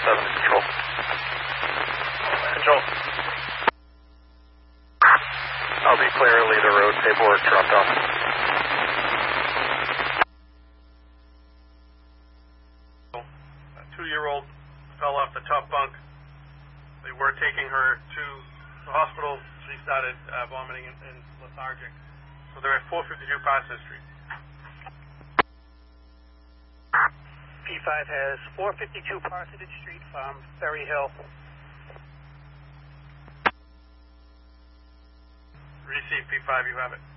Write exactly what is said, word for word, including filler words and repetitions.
seven to control. Control. I'll be clear, leave the road, paperwork dropped off. A two-year-old fell off the top bunk. They were taking her to the hospital. She started uh, vomiting and, and lethargic. So they're at four fifty-two Parsons Street. P five has four fifty-two Parsonage Street from Ferry Hill. Receive P five, you have it.